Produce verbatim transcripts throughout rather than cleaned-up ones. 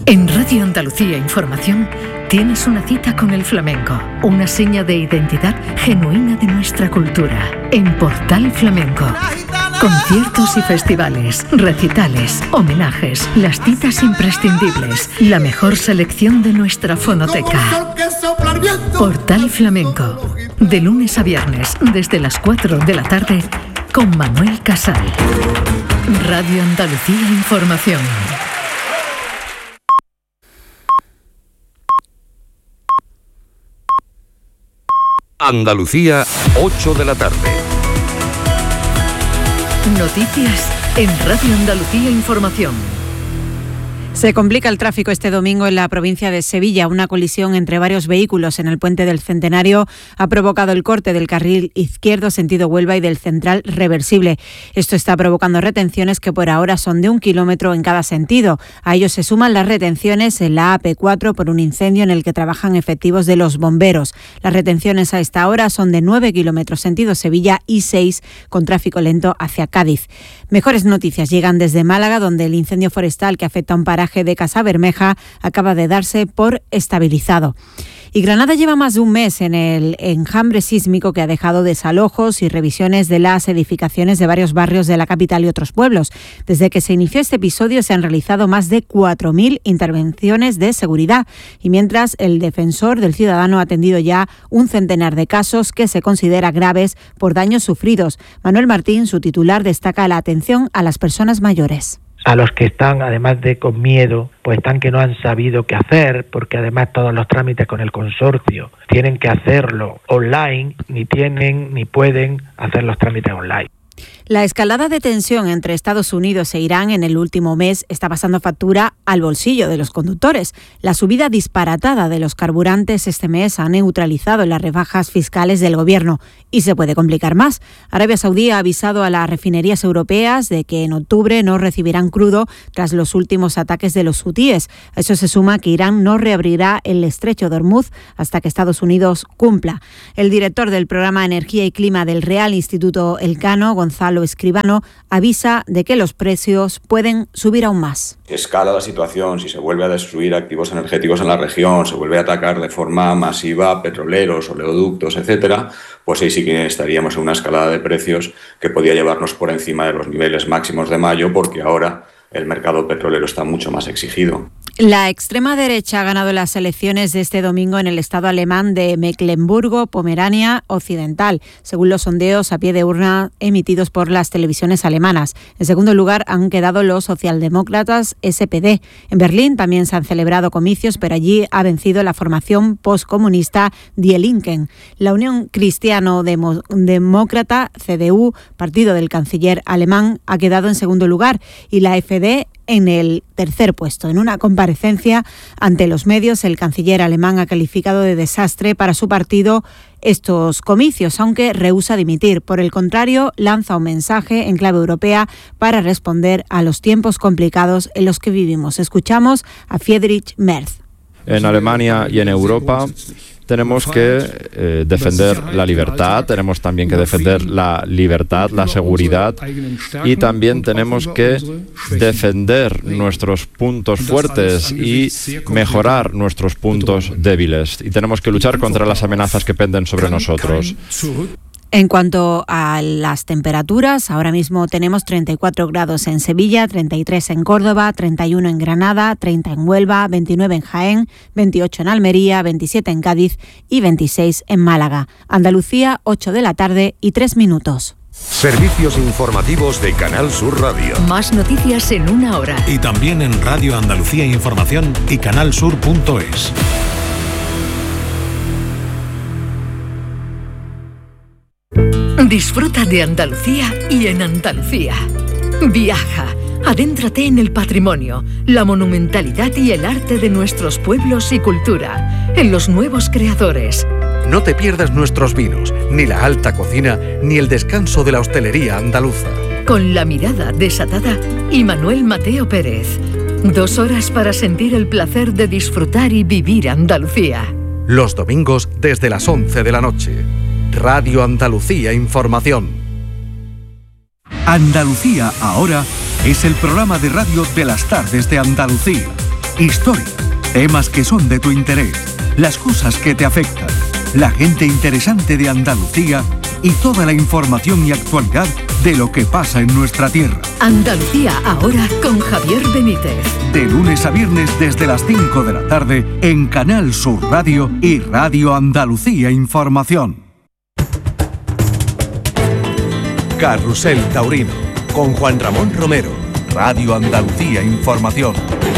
En Radio Andalucía Información tienes una cita con el flamenco, una seña de identidad genuina de nuestra cultura. En Portal Flamenco, conciertos y festivales, recitales, homenajes, las citas imprescindibles, la mejor selección de nuestra fonoteca. Portal Flamenco, de lunes a viernes desde las cuatro de la tarde con Manuel Casal. Radio Andalucía Información. Andalucía, ocho de la tarde. Noticias en Radio Andalucía Información. Se complica el tráfico este domingo en la provincia de Sevilla. Una colisión entre varios vehículos en el puente del Centenario ha provocado el corte del carril izquierdo sentido Huelva y del central reversible. Esto está provocando retenciones que por ahora son de un kilómetro en cada sentido. A ello se suman las retenciones en la A P cuatro por un incendio en el que trabajan efectivos de los bomberos. Las retenciones a esta hora son de nueve kilómetros sentido Sevilla y seis con tráfico lento hacia Cádiz. Mejores noticias llegan desde Málaga, donde el incendio forestal que afecta a un paraje de Casabermeja acaba de darse por estabilizado. Y Granada lleva más de un mes en el enjambre sísmico que ha dejado desalojos y revisiones de las edificaciones de varios barrios de la capital y otros pueblos. Desde que se inició este episodio se han realizado más de cuatro mil intervenciones de seguridad y mientras el defensor del ciudadano ha atendido ya un centenar de casos que se considera graves por daños sufridos. Manuel Martín, su titular, destaca la atención a las personas mayores. A los que están, además de con miedo, pues están que no han sabido qué hacer, porque además todos los trámites con el consorcio tienen que hacerlo online, ni tienen ni pueden hacer los trámites online. La escalada de tensión entre Estados Unidos e Irán en el último mes está pasando factura al bolsillo de los conductores. La subida disparatada de los carburantes este mes ha neutralizado las rebajas fiscales del gobierno y se puede complicar más. Arabia Saudí ha avisado a las refinerías europeas de que en octubre no recibirán crudo tras los últimos ataques de los hutíes. A eso se suma que Irán no reabrirá el estrecho de Hormuz hasta que Estados Unidos cumpla. El director del programa Energía y Clima del Real Instituto Elcano, Gonzalo Escribano, avisa de que los precios pueden subir aún más. Si escala la situación, si se vuelve a destruir activos energéticos en la región, se vuelve a atacar de forma masiva petroleros, oleoductos, etcétera, pues ahí sí que estaríamos en una escalada de precios que podría llevarnos por encima de los niveles máximos de mayo, porque ahora el mercado petrolero está mucho más exigido. La extrema derecha ha ganado las elecciones de este domingo en el estado alemán de Mecklemburgo-Pomerania Occidental, según los sondeos a pie de urna emitidos por las televisiones alemanas. En segundo lugar han quedado los socialdemócratas S P D. En Berlín también se han celebrado comicios, pero allí ha vencido la formación postcomunista Die Linken. La Unión Cristiano-Demócrata, C D U, partido del canciller alemán, ha quedado en segundo lugar y la F D en el tercer puesto. En una comparecencia ante los medios, el canciller alemán ha calificado de desastre para su partido estos comicios, aunque rehúsa dimitir. Por el contrario, lanza un mensaje en clave europea para responder a los tiempos complicados en los que vivimos. Escuchamos a Friedrich Merz. En Alemania y en Europa tenemos que eh, defender la libertad, tenemos también que defender la libertad, la seguridad y también tenemos que defender nuestros puntos fuertes y mejorar nuestros puntos débiles. Y tenemos que luchar contra las amenazas que penden sobre nosotros. En cuanto a las temperaturas, ahora mismo tenemos treinta y cuatro grados en Sevilla, treinta y tres en Córdoba, treinta y uno en Granada, treinta en Huelva, veintinueve en Jaén, veintiocho en Almería, veintisiete en Cádiz y veintiséis en Málaga. Andalucía, ocho de la tarde y tres minutos. Servicios informativos de Canal Sur Radio. Más noticias en una hora. Y también en Radio Andalucía Información y canalsur punto es. Disfruta de Andalucía y en Andalucía. Viaja, adéntrate en el patrimonio, la monumentalidad y el arte de nuestros pueblos y cultura, en los nuevos creadores. No te pierdas nuestros vinos, ni la alta cocina, ni el descanso de la hostelería andaluza. Con La Mirada Desatada y Manuel Mateo Pérez. Dos horas para sentir el placer de disfrutar y vivir Andalucía. Los domingos desde las once de la noche. Radio Andalucía Información. Andalucía ahora es el programa de radio de las tardes de Andalucía. historia, temas que son de tu interés, las cosas que te afectan, la gente interesante de Andalucía y toda la información y actualidad de lo que pasa en nuestra tierra. Andalucía ahora con Javier Benítez. De lunes a viernes desde las cinco de la tarde en Canal Sur Radio y Radio Andalucía Información. Carrusel Taurino con Juan Ramón Romero, Radio Andalucía Información.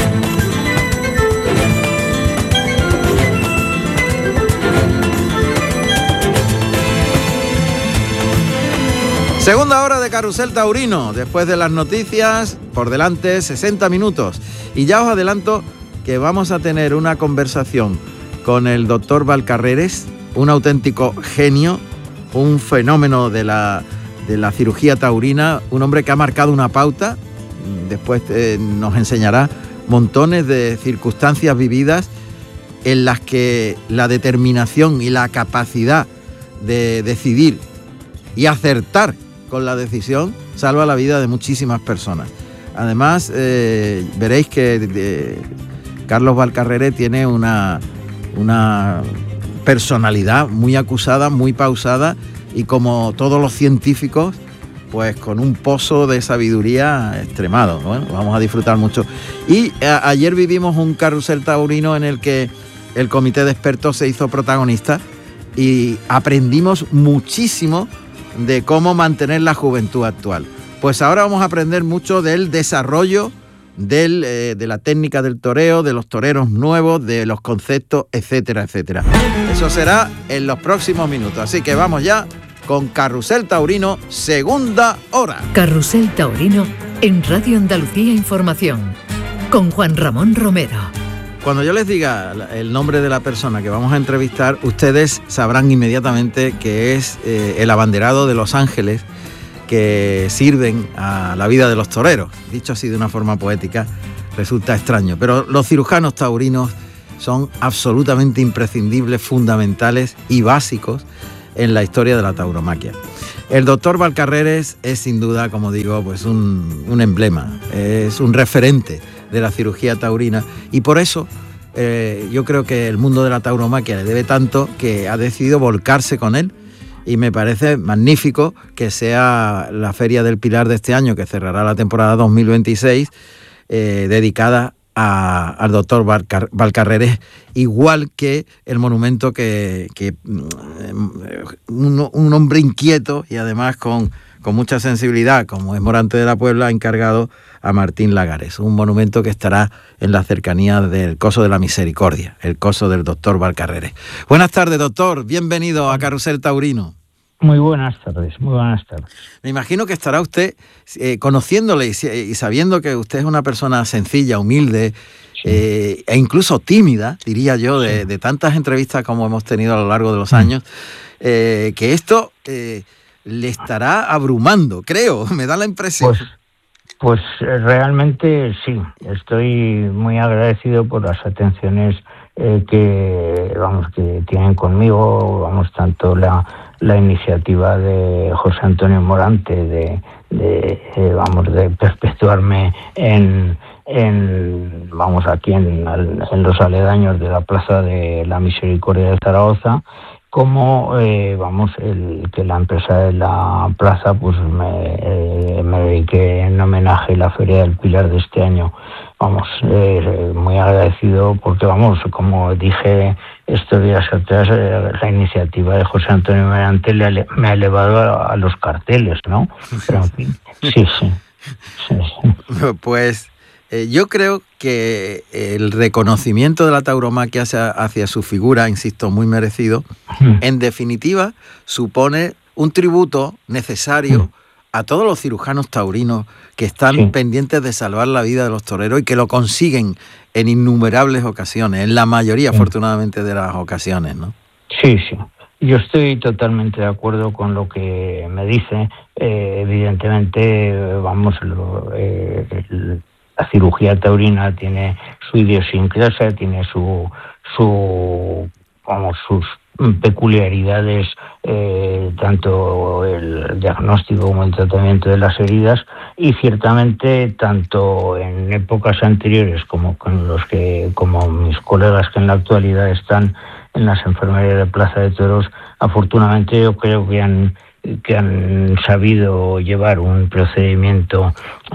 Segunda hora de Carrusel Taurino, después de las noticias, por delante sesenta minutos. Y ya os adelanto que vamos a tener una conversación con el doctor Valcarreres, un auténtico genio, un fenómeno de la, de la cirugía taurina, un hombre que ha marcado una pauta. Después eh, nos enseñará montones de circunstancias vividas en las que la determinación y la capacidad de decidir y acertar con la decisión salva la vida de muchísimas personas. Además, eh, veréis que eh, Carlos Valcarreres tiene una, una personalidad muy acusada, muy pausada y, como todos los científicos, pues con un pozo de sabiduría extremado. Bueno, vamos a disfrutar mucho. Y a, ayer vivimos un carrusel taurino en el que el comité de expertos se hizo protagonista y aprendimos muchísimo de cómo mantener la juventud actual. Pues ahora vamos a aprender mucho del desarrollo del, eh, de la técnica del toreo, de los toreros nuevos, de los conceptos, etcétera, etcétera. Eso será en los próximos minutos. Así que vamos ya con Carrusel Taurino, segunda hora. Carrusel Taurino en Radio Andalucía Información, con Juan Ramón Romero. Cuando yo les diga el nombre de la persona que vamos a entrevistar, ustedes sabrán inmediatamente que es eh, el abanderado de Los Ángeles que sirven a la vida de los toreros. Dicho así de una forma poética, resulta extraño, pero los cirujanos taurinos son absolutamente imprescindibles, fundamentales y básicos en la historia de la tauromaquia. El doctor Valcarreres es sin duda, como digo, pues un, un emblema, es un referente de la cirugía taurina y por eso eh, yo creo que el mundo de la tauromaquia le debe tanto que ha decidido volcarse con él y me parece magnífico que sea la Feria del Pilar de este año, que cerrará la temporada dos mil veintiséis, eh, dedicada a, al doctor Valcar, Valcarreres, igual que el monumento que, que un, un hombre inquieto y además con, con mucha sensibilidad, como es Morante de la Puebla, ha encargado a Martín Lagares, un monumento que estará en la cercanía del Coso de la Misericordia, el coso del doctor Valcarreres. Buenas tardes, doctor, bienvenido a Carrusel Taurino. Muy buenas tardes, muy buenas tardes. Me imagino que estará usted eh, conociéndole y, y sabiendo que usted es una persona sencilla, humilde, sí. eh, e incluso tímida, diría yo, de, sí. de tantas entrevistas como hemos tenido a lo largo de los sí. años, eh, que esto eh, le estará abrumando, creo, me da la impresión. Pues, pues realmente sí, estoy muy agradecido por las atenciones eh, que, vamos, que tienen conmigo, vamos, tanto la... la iniciativa de José Antonio Morante de, de eh, vamos de perpetuarme en, en vamos aquí en, en los aledaños de la Plaza de la Misericordia de Zaragoza, como eh, vamos el que la empresa de la plaza pues me, eh, me dediqué en homenaje a la Feria del Pilar de este año. Vamos, eh, muy agradecido porque, vamos, como dije estos días atrás, eh, la iniciativa de José Antonio Morante le, me ha elevado a, a los carteles, ¿no? Pero, en fin, sí, sí. sí, sí. Pues eh, yo creo que el reconocimiento de la tauromaquia hacia, hacia su figura, insisto, muy merecido, en definitiva supone un tributo necesario a todos los cirujanos taurinos que están sí. pendientes de salvar la vida de los toreros y que lo consiguen en innumerables ocasiones, en la mayoría, sí. afortunadamente, de las ocasiones, ¿no? Sí, sí. Yo estoy totalmente de acuerdo con lo que me dice. Eh, evidentemente, vamos, lo, eh, el, la cirugía taurina tiene su idiosincrasia, tiene su, su, vamos, sus peculiaridades, eh, tanto el diagnóstico como el tratamiento de las heridas, y ciertamente tanto en épocas anteriores como con los que, como mis colegas que en la actualidad están en las enfermerías de Plaza de Toros, afortunadamente yo creo que han que han sabido llevar un procedimiento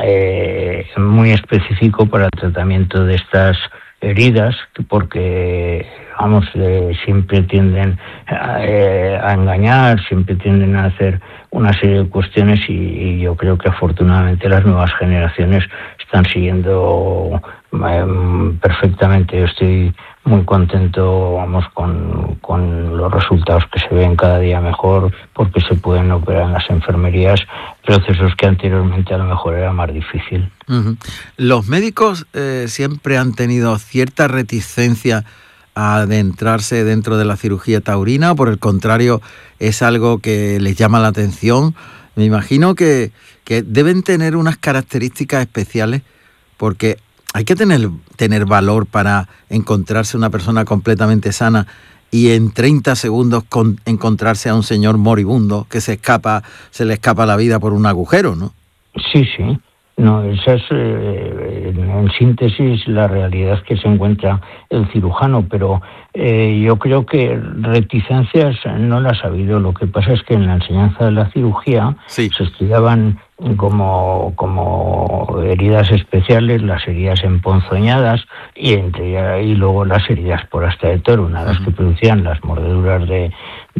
eh, muy específico para el tratamiento de estas heridas, porque vamos eh, siempre tienden a, eh, a engañar, siempre tienden a hacer una serie de cuestiones, y, y yo creo que afortunadamente las nuevas generaciones están siguiendo eh, perfectamente. Yo estoy muy contento, vamos, con, con los resultados que se ven cada día mejor, porque se pueden operar en las enfermerías procesos que anteriormente a lo mejor era más difícil. Uh-huh. Los médicos eh, siempre han tenido cierta reticencia a adentrarse dentro de la cirugía taurina, o por el contrario es algo que les llama la atención. Me imagino que, que deben tener unas características especiales, porque hay que tener, tener valor para encontrarse una persona completamente sana y en treinta segundos con, encontrarse a un señor moribundo que se escapa, se le escapa la vida por un agujero, ¿no? Sí, sí. No, esa es, eh, en síntesis, la realidad que se encuentra el cirujano, pero eh, yo creo que reticencias no las ha habido. Lo que pasa es que en la enseñanza de la cirugía sí. se estudiaban como, como heridas especiales las heridas emponzoñadas y, entre, y luego las heridas por asta de toro, una de las que producían las mordeduras de,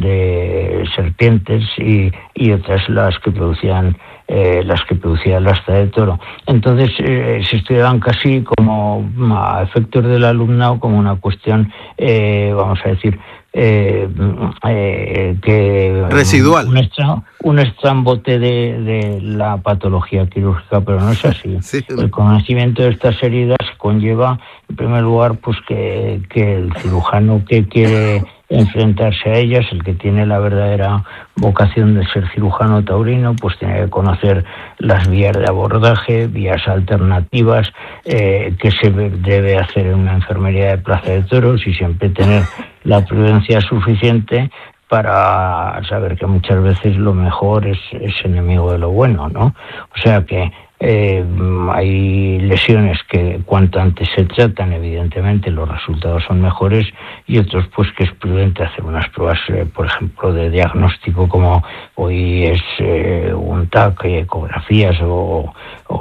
de serpientes y, y otras las que producían Eh, las que producía el asta de toro. Entonces eh, se estudiaban casi como a efectos del alumnado, como una cuestión, eh, vamos a decir, eh, eh, que residual, un, extra, un estrambote de, de la patología quirúrgica, pero no es así. Sí. El conocimiento de estas heridas conlleva, en primer lugar, pues que, que el cirujano que quiere enfrentarse a ellas, el que tiene la verdadera vocación de ser cirujano taurino, pues tiene que conocer las vías de abordaje, vías alternativas, eh, que se debe hacer en una enfermería de Plaza de Toros, y siempre tener la prudencia suficiente para saber que muchas veces lo mejor es, es enemigo de lo bueno, ¿no? O sea que Eh, hay lesiones que cuanto antes se tratan, evidentemente los resultados son mejores, y otros pues que es prudente hacer unas pruebas, eh, por ejemplo, de diagnóstico, como hoy es eh, un T A C, ecografías o,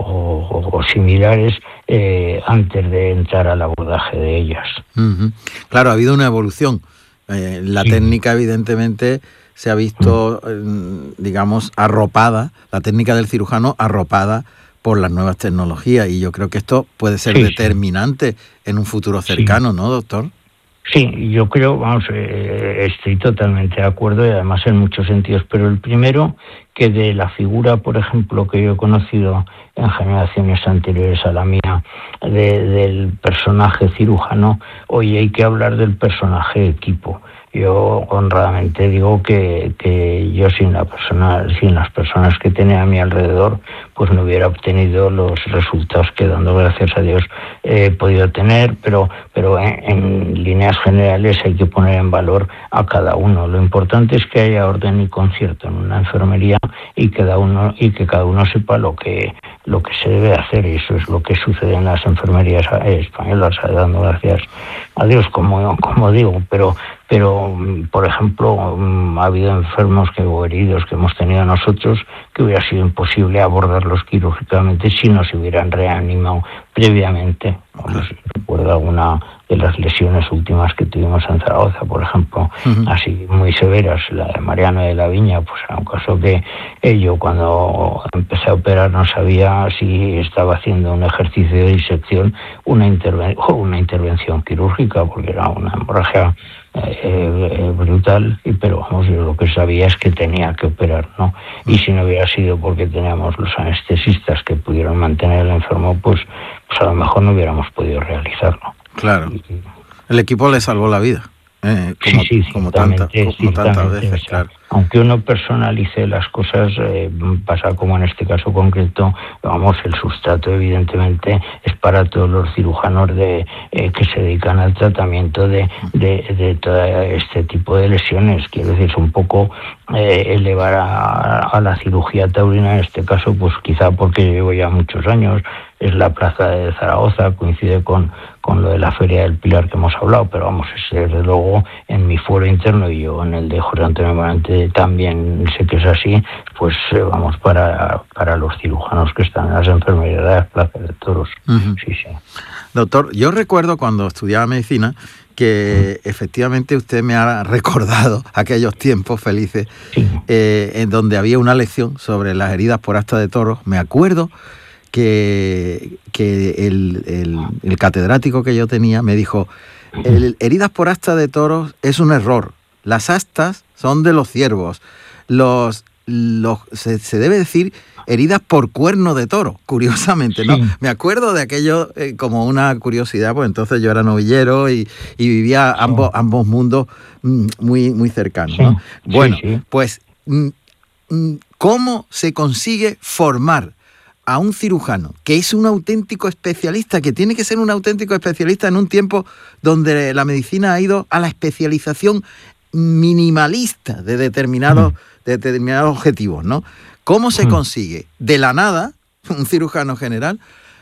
o, o similares, eh, antes de entrar al abordaje de ellas. Uh-huh. Claro, ha habido una evolución. Eh, la sí. técnica, evidentemente, se ha visto, eh, digamos, arropada, la técnica del cirujano arropada por las nuevas tecnologías, y yo creo que esto puede ser sí, determinante sí. en un futuro cercano, sí. ¿no, doctor? Sí, yo creo, vamos, eh, estoy totalmente de acuerdo, y además en muchos sentidos, pero el primero, que de la figura, por ejemplo, que yo he conocido en generaciones anteriores a la mía, de, del personaje cirujano, hoy hay que hablar del personaje equipo. Yo honradamente digo que, que yo sin la persona, sin las personas que tenía a mi alrededor, pues no hubiera obtenido los resultados que, dando gracias a Dios, he podido tener, pero, pero en, en líneas generales hay que poner en valor a cada uno. Lo importante es que haya orden y concierto en una enfermería, y cada uno y que cada uno sepa lo que lo que se debe hacer, y eso es lo que sucede en las enfermerías españolas, dando gracias a Dios, como, como digo, pero pero por ejemplo ha habido enfermos que, o heridos que hemos tenido nosotros, que hubiera sido imposible abordarlos quirúrgicamente si no se hubieran reanimado previamente. Bueno, si recuerdo alguna de las lesiones últimas que tuvimos en Zaragoza, por ejemplo, uh-huh. así muy severas, la de Mariano de la Viña, pues era un caso que yo cuando empecé a operar no sabía si estaba haciendo un ejercicio de disección una interven- o una intervención quirúrgica, porque era una hemorragia Eh, eh, brutal, y pero vamos, yo lo que sabía es que tenía que operar, ¿no? Y si no hubiera sido porque teníamos los anestesistas que pudieron mantener al enfermo, pues, pues a lo mejor no hubiéramos podido realizarlo. Claro. El equipo le salvó la vida, eh, como, sí, sí, como, tanta, como tantas veces, claro. aunque uno personalice las cosas, eh, pasa como en este caso concreto, vamos, el sustrato evidentemente es para todos los cirujanos de eh, que se dedican al tratamiento de, de, de todo este tipo de lesiones. Quiero decir, es un poco eh, elevar a, a la cirugía taurina, en este caso, pues quizá porque llevo ya muchos años, es la plaza de Zaragoza, coincide con, con lo de la Feria del Pilar que hemos hablado, pero vamos, es desde luego en mi fuero interno y yo en el de Jorge Antonio Morante también sé que es así, pues eh, vamos, para, para los cirujanos que están en las enfermerías de las plazas de toros. Uh-huh. Sí, sí. Doctor, yo recuerdo cuando estudiaba medicina que uh-huh. efectivamente usted me ha recordado aquellos tiempos felices sí. eh, en donde había una lección sobre las heridas por asta de toros. Me acuerdo que, que el, el, el catedrático que yo tenía me dijo, el, heridas por asta de toros es un error, las astas son de los ciervos, los, los se, se debe decir heridas por cuerno de toro, curiosamente, ¿no? Sí. Me acuerdo de aquello eh, como una curiosidad, pues entonces yo era novillero y, y vivía sí. ambos, ambos mundos mm, muy, muy cercanos, sí. ¿no? Bueno, sí, sí. pues, mm, ¿cómo se consigue formar a un cirujano que es un auténtico especialista, que tiene que ser un auténtico especialista en un tiempo donde la medicina ha ido a la especialización minimalista de determinados, de determinados objetivos, ¿no? ¿Cómo se consigue de la nada, un cirujano general,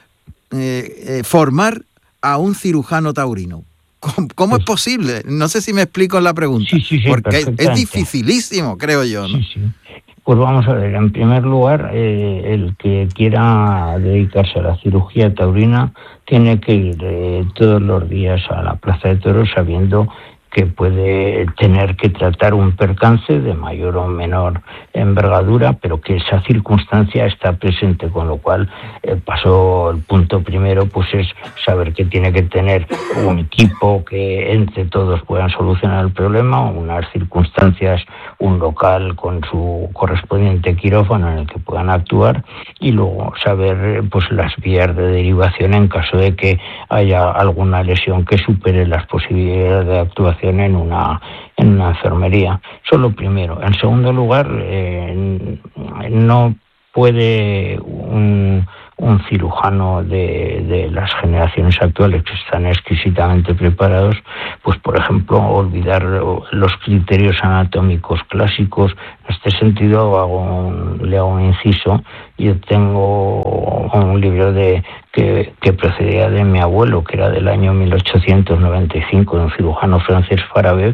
eh, eh, formar a un cirujano taurino? ¿Cómo, cómo pues, es posible? No sé si me explico la pregunta, sí, sí, sí, porque es, es dificilísimo, creo yo, ¿no? Sí, sí. Pues vamos a ver, en primer lugar, eh, el que quiera dedicarse a la cirugía taurina tiene que ir eh, todos los días a la plaza de toros sabiendo que puede tener que tratar un percance de mayor o menor envergadura, pero que esa circunstancia está presente, con lo cual el paso, el punto primero, pues es saber que tiene que tener un equipo que entre todos puedan solucionar el problema, unas circunstancias, un local con su correspondiente quirófano en el que puedan actuar, y luego saber pues las vías de derivación en caso de que haya alguna lesión que supere las posibilidades de actuación en una en una enfermería. Eso es lo primero. En segundo lugar, eh, no puede un, un cirujano de, de las generaciones actuales que están exquisitamente preparados, pues por ejemplo, olvidar los criterios anatómicos clásicos. En este sentido hago un, le hago un inciso. Yo tengo un libro de que, que procedía de mi abuelo, que era del año mil ochocientos noventa y cinco, de un cirujano francés, Farabev,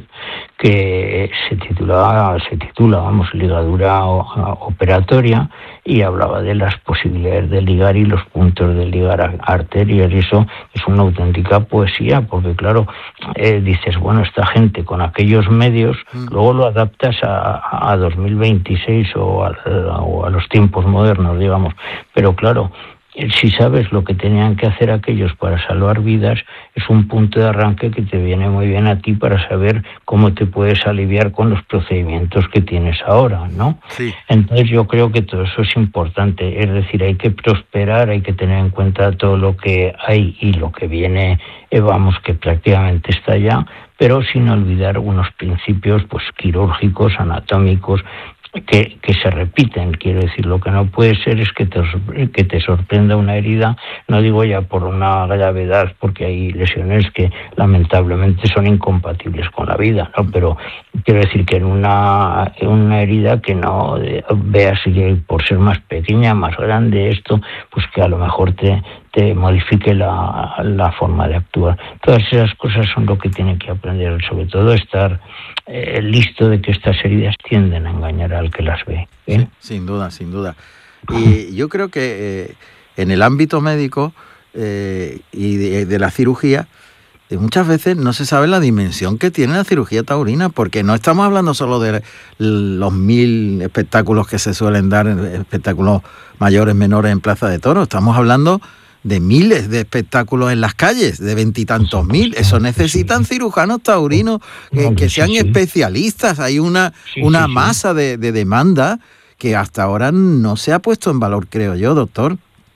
que se titulaba, se titula, vamos, ligadura operatoria, y hablaba de las posibilidades de ligar y los puntos de ligar a arterias, y eso es una auténtica poesía, porque claro, eh, dices, bueno, esta gente con aquellos medios, mm. luego lo adaptas a, a dos mil veintiséis o a, o a los tiempos modernos, digamos, pero claro, si sabes lo que tenían que hacer aquellos para salvar vidas, es un punto de arranque que te viene muy bien a ti para saber cómo te puedes aliviar con los procedimientos que tienes ahora, ¿no? Sí. Entonces yo creo que todo eso es importante, es decir, hay que prosperar, hay que tener en cuenta todo lo que hay y lo que viene, eh, vamos, que prácticamente está ya, pero sin olvidar unos principios pues quirúrgicos, anatómicos, Que, que se repiten. Quiero decir, lo que no puede ser es que te, que te sorprenda una herida, no digo ya por una gravedad, porque hay lesiones que lamentablemente son incompatibles con la vida, ¿no? Pero quiero decir que en una, en una herida que no veas que por ser más pequeña, más grande, esto, pues que a lo mejor te, te modifique la, la forma de actuar. Todas esas cosas son lo que tiene que aprender, sobre todo estar eh, listo de que estas heridas tienden a engañar al que las ve, ¿eh? Sí, sin duda, sin duda. Y yo creo que eh, en el ámbito médico eh, y de, de la cirugía, eh, muchas veces no se sabe la dimensión que tiene la cirugía taurina, porque no estamos hablando solo de los mil espectáculos que se suelen dar, espectáculos mayores, menores en plaza de toros, estamos hablando de miles de espectáculos en las calles, de veintitantos mil. Eso necesitan cirujanos taurinos que, que sean especialistas. Hay una, una masa de, de demanda que hasta ahora no se ha puesto en valor, creo yo, doctor.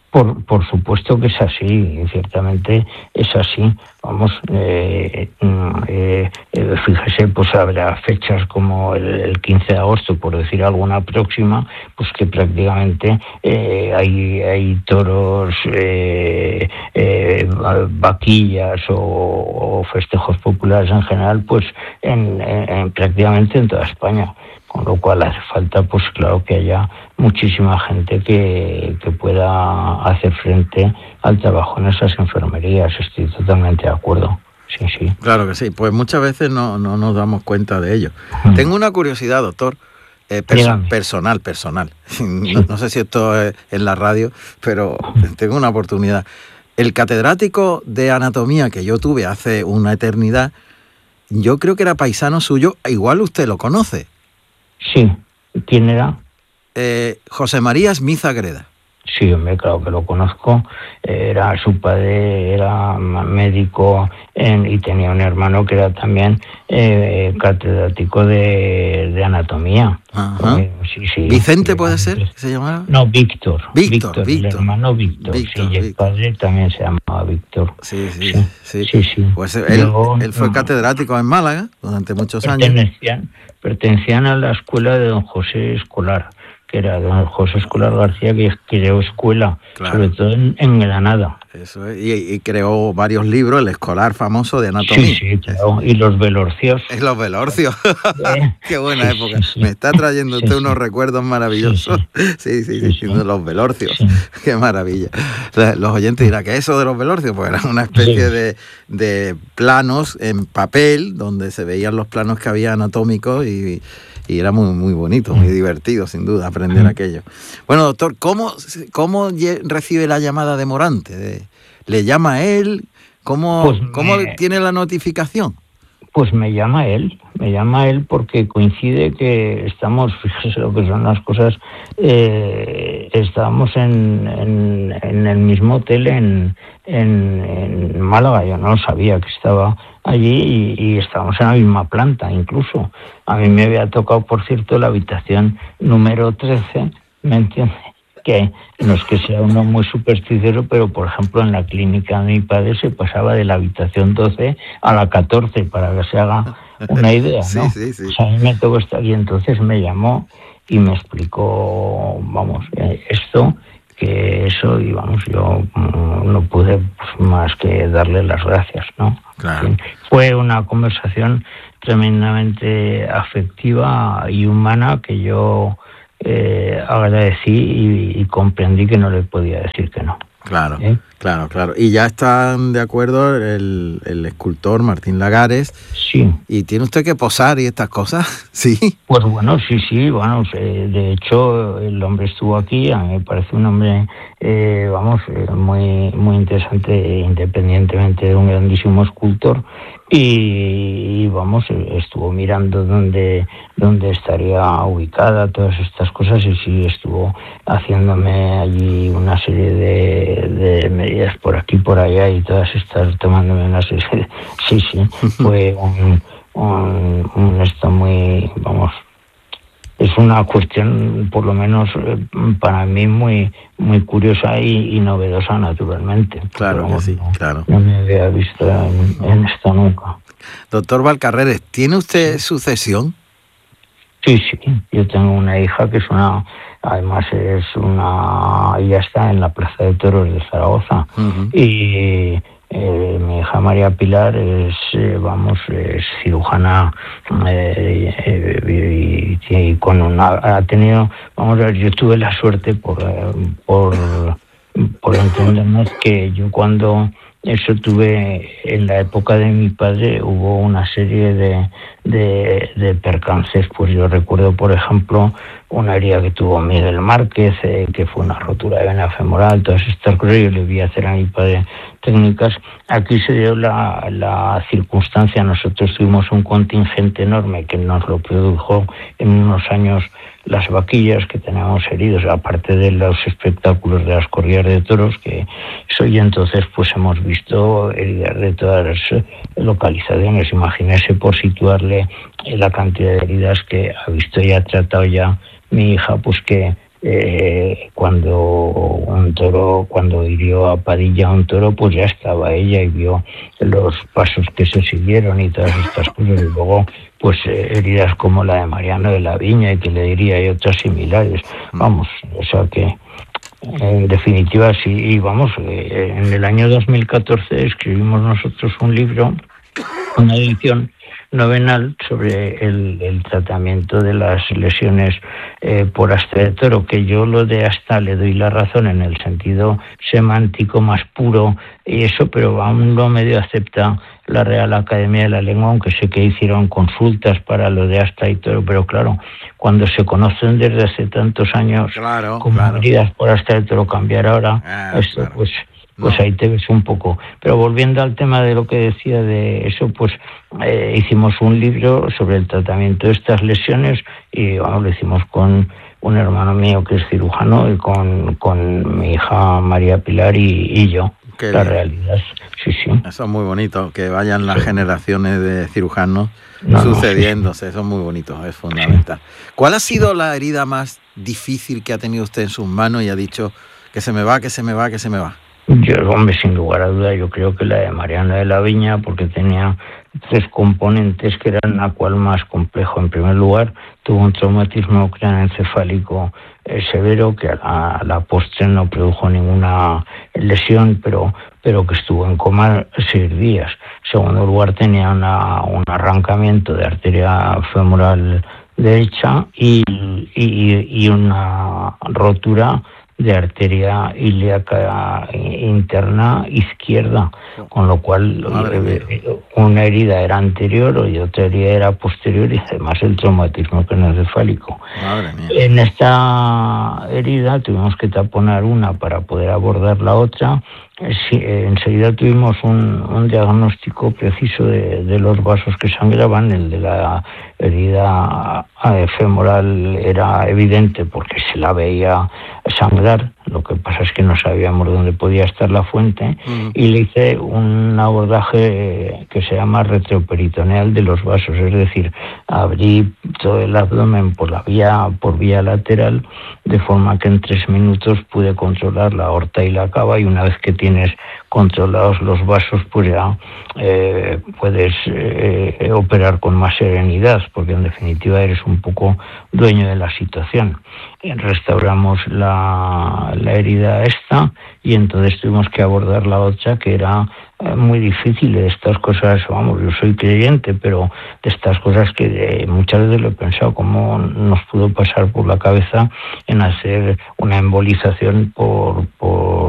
Por, por supuesto que es así, ciertamente es así. Vamos, eh, eh, eh, fíjese, pues habrá fechas como el, el quince de agosto, por decir alguna próxima, pues que prácticamente eh, hay, hay toros, eh, eh, vaquillas o, o festejos populares en general, pues en, en, en prácticamente en toda España. Con lo cual hace falta, pues claro, que haya muchísima gente que, que pueda hacer frente al trabajo en esas enfermerías. Estoy totalmente de acuerdo. Sí, sí. Claro que sí. Pues muchas veces no, no nos damos cuenta de ello. Mm. Tengo una curiosidad, doctor, eh, perso- personal, personal. No, no sé si esto es en la radio, pero tengo una oportunidad. El catedrático de anatomía que yo tuve hace una eternidad, yo creo que era paisano suyo, igual usted lo conoce. Sí, ¿quién era? Eh, José María Smith Agreda. Sí, hombre, claro que lo conozco. Era su padre, era médico en, y tenía un hermano que era también eh, catedrático de, de anatomía. Ajá. Eh, sí, sí. ¿Vicente puede ser que se llamaba? No, Víctor. Víctor, Víctor, Víctor. El hermano Víctor. Víctor, sí, y el Víctor. padre también se llamaba Víctor. Sí, sí, sí. sí. sí, sí. Pues él, Luego, él fue catedrático en Málaga durante muchos años. Pertenecían, pertenecían a la escuela de don José Escolar, que era don José Escolar García, que creó escuela, claro, sobre todo en, en Granada. Eso es, y, y creó varios libros, el escolar famoso de anatomía. Sí, sí, claro, y los velorcios. Es los velorcios. ¿Eh? Qué buena sí, época. Sí, sí. Me está trayendo sí, usted sí. unos recuerdos maravillosos. Sí, sí, sí, sí, sí. De los velorcios. Sí. Qué maravilla. Los oyentes dirán, ¿qué es eso de los velorcios? Pues era una especie sí. de, de planos en papel, donde se veían los planos que había anatómicos y... Y era muy muy bonito, muy divertido, sin duda, aprender aquello. Bueno, doctor, ¿cómo, cómo recibe la llamada de Morante? ¿Le llama a él? ¿Cómo, pues me, ¿cómo tiene la notificación? Pues me llama él, me llama él porque coincide que estamos, fíjese lo que son las cosas, eh, estábamos en, en, en el mismo hotel en, en, en Málaga. Yo no sabía que estaba allí y, y estábamos en la misma planta incluso. A mí me había tocado, por cierto, la habitación número trece, ¿me entiende? Que no es que sea uno muy supersticioso, pero por ejemplo en la clínica de mi padre se pasaba de la habitación doce a la catorce, para que se haga una idea, ¿no? Sí, sí, sí. O sea, a mí me tocó estar y entonces me llamó y me explicó, vamos, eh, esto, que eso, y vamos, yo mm, no pude pues, más que darle las gracias, ¿no? Claro. Fue una conversación tremendamente afectiva y humana que yo eh, agradecí y, y comprendí que no le podía decir que no. Claro, ¿Eh? claro, claro. Y ya están de acuerdo el, el escultor Martín Lagares. Sí. ¿Y tiene usted que posar y estas cosas? Sí. Pues bueno, sí, sí, bueno, eh, de hecho el hombre estuvo aquí, a mí me parece un hombre, eh, vamos, eh, muy, muy interesante, independientemente de un grandísimo escultor. Y, y vamos, estuvo mirando dónde, dónde estaría ubicada todas estas cosas y sí estuvo haciéndome allí una serie de, de medidas por aquí por allá y todas estas, tomándome una serie de... Sí, sí, fue un, un, un esto muy, vamos, es una cuestión por lo menos para mí muy muy curiosa y, y novedosa naturalmente. Claro que sí, no, claro. No me había visto en, en esto nunca. Doctor Valcarreres, ¿tiene usted sucesión? Sí, sí, yo tengo una hija que es una, además es una, ella está en la Plaza de Toros de Zaragoza. Uh-huh. Y Eh, mi hija María Pilar es, eh, vamos, es cirujana eh, eh, y, y con una, ha tenido, vamos a ver, yo tuve la suerte por, por, por entendernos que yo cuando eso tuve, en la época de mi padre hubo una serie de, de, de percances, pues yo recuerdo, por ejemplo, una herida que tuvo Miguel Márquez, eh, que fue una rotura de vena femoral, todas estas cosas, yo le vi hacer a mi padre técnicas. Aquí se dio la, la circunstancia, nosotros tuvimos un contingente enorme que nos lo produjo en unos años las vaquillas que teníamos heridos, aparte de los espectáculos de las corridas de toros, que eso, y entonces pues hemos visto heridas de todas las localizaciones. Imagínese, por situarle la cantidad de heridas que ha visto y ha tratado ya mi hija, pues que eh, cuando un toro, cuando hirió a Padilla un toro, pues ya estaba ella y vio los pasos que se siguieron y todas estas cosas. Y luego, pues eh, heridas como la de Mariano de la Viña y que le diría y otras similares. Vamos, o sea que en definitiva sí. Y vamos, eh, en el año dos mil catorce escribimos nosotros un libro, una edición novenal sobre el, el tratamiento de las lesiones eh, por asta de toro, que yo lo de asta le doy la razón en el sentido semántico más puro y eso, pero aún no medio acepta la Real Academia de la Lengua, aunque sé que hicieron consultas para lo de asta y toro, pero claro, cuando se conocen desde hace tantos años claro, como claro. heridas por asta de toro, cambiar ahora ah, esto claro. pues pues ahí te ves un poco. Pero volviendo al tema de lo que decía de eso, pues eh, hicimos un libro sobre el tratamiento de estas lesiones y bueno, lo hicimos con un hermano mío que es cirujano y con, con mi hija María Pilar y, y yo. Qué la bien. realidad, sí, sí. Eso es muy bonito, que vayan las sí. generaciones de cirujanos no, sucediéndose, no, sí. eso es muy bonito, es fundamental. ¿Cuál ha sido la herida más difícil que ha tenido usted en sus manos y ha dicho que se me va, que se me va, que se me va? Yo, hombre, sin lugar a duda, yo creo que la de Mariano de la Viña, porque tenía tres componentes que eran la cual más complejo. En primer lugar, tuvo un traumatismo craneoencefálico eh, severo que a la, a la postre no produjo ninguna lesión, pero, pero que estuvo en coma seis días. En segundo lugar, tenía una, un arrancamiento de arteria femoral derecha y, y, y una rotura de arteria ilíaca interna izquierda, con lo cual eh, una herida era anterior y otra herida era posterior y además el traumatismo craneoencefálico. En esta herida tuvimos que taponar una para poder abordar la otra. Sí, enseguida tuvimos un, un diagnóstico preciso de, de los vasos que sangraban. El de la herida femoral era evidente porque se la veía sangrar, lo que pasa es que no sabíamos dónde podía estar la fuente, uh-huh. y le hice un abordaje que se llama retroperitoneal de los vasos, es decir, abrí todo el abdomen por la vía, por vía lateral, de forma que en tres minutos pude controlar la aorta y la cava, y una vez que tienes controlados los vasos, pues ya eh, puedes eh, operar con más serenidad, porque en definitiva eres un poco dueño de la situación. Restauramos la, la herida esta y entonces tuvimos que abordar la otra, que era eh, muy difícil. De estas cosas, vamos, yo soy creyente, pero de estas cosas que eh, muchas veces lo he pensado, cómo nos pudo pasar por la cabeza en hacer una embolización por, por